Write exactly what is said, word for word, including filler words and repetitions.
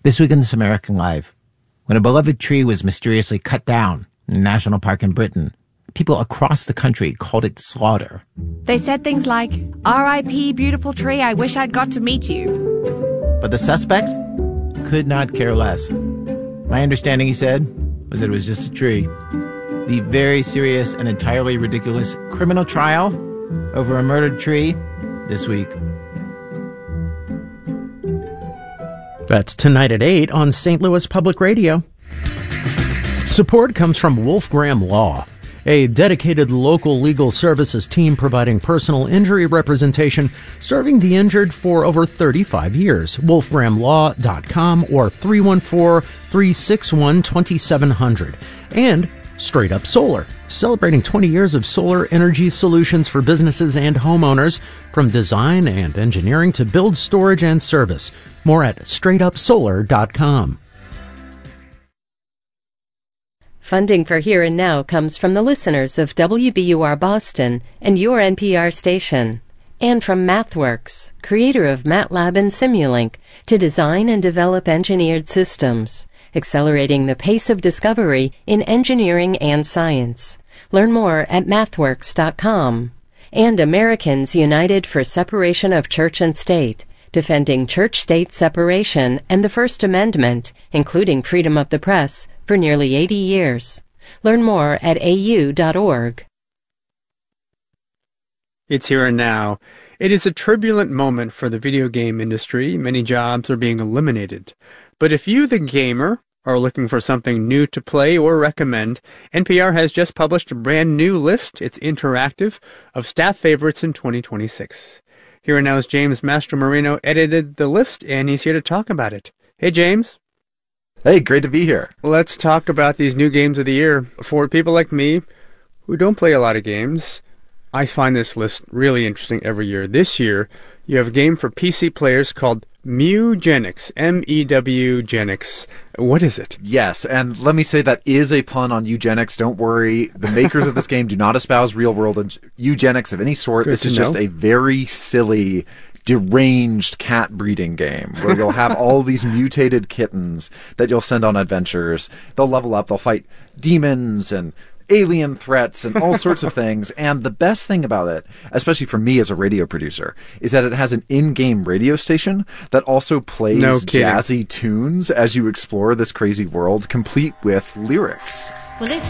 This week in This American Life, when a beloved tree was mysteriously cut down in a national park in Britain, people across the country called it slaughter. They said things like, R I P beautiful tree, I wish I'd got to meet you. But the suspect could not care less. My understanding, he said, was that it was just a tree. The very serious and entirely ridiculous criminal trial over a murdered tree this week. That's tonight at eight on Saint Louis Public Radio. Support comes from Wolf Graham Law, a dedicated local legal services team providing personal injury representation, serving the injured for over thirty-five years. wolf graham law dot com or three one four, three six one, two seven zero zero. And Straight Up Solar, celebrating twenty years of solar energy solutions for businesses and homeowners, from design and engineering to build, storage, and service. More at straight up solar dot com. Funding for Here and Now comes from the listeners of W B U R Boston and your N P R station, and from MathWorks, creator of MATLAB and Simulink, to design and develop engineered systems, accelerating the pace of discovery in engineering and science. Learn more at mathworks dot com. And Americans United for Separation of Church and State, defending church-state separation and the First Amendment, including freedom of the press, for nearly eighty years. Learn more at a u dot org. It's here and now. It is a turbulent moment for the video game industry. Many jobs are being eliminated. But if you, the gamer, are looking for something new to play or recommend, N P R has just published a brand new list, it's interactive, of staff favorites in twenty twenty-six. Here and Now's James Mastromarino edited the list, and he's here to talk about it. Hey, James. Hey, great to be here. Let's talk about these new games of the year. For people like me, who don't play a lot of games, I find this list really interesting every year. This year, you have a game for P C players called Mewgenics, M E W Genics. What is it? Yes, and let me say that is a pun on eugenics. Don't worry. The makers of this game do not espouse real-world eugenics of any sort. Good this is know. just a very silly, deranged cat breeding game where you'll have all these mutated kittens that you'll send on adventures. They'll level up. They'll fight demons and alien threats and all sorts of things. And the best thing about it, especially for me as a radio producer, is that it has an in-game radio station that also plays No kidding. jazzy tunes as you explore this crazy world, complete with lyrics. Well, it's